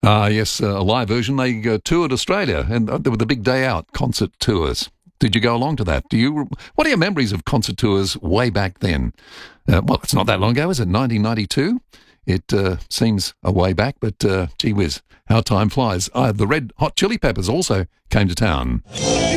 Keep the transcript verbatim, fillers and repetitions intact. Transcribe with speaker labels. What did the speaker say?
Speaker 1: Ah, yes, uh, a live version. They uh, toured Australia, and uh, there were the big day out concert tours. Did you go along to that? Do you? What are your memories of concert tours way back then? Uh, well, it's not that long ago, is it? nineteen ninety-two. It uh, seems a way back, but uh, gee whiz, how time flies. Uh, the Red Hot Chili Peppers also came to town.